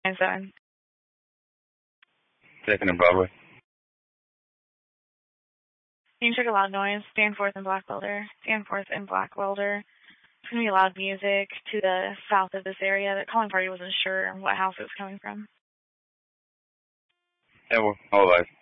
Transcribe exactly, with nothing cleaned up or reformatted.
nine seven. Second and Broadway. You check a loud noise. Danforth and Blackwelder. Danforth and Blackwelder. It's going to be loud music to the south of this area. The calling party wasn't sure what house it was coming from. Yeah, well, all right.